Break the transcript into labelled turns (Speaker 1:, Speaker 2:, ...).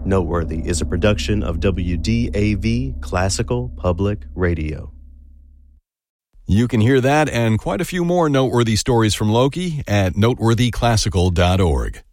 Speaker 1: Noteworthy is a production of WDAV Classical Public Radio.
Speaker 2: You can hear that and quite a few more noteworthy stories from Loki at noteworthyclassical.org.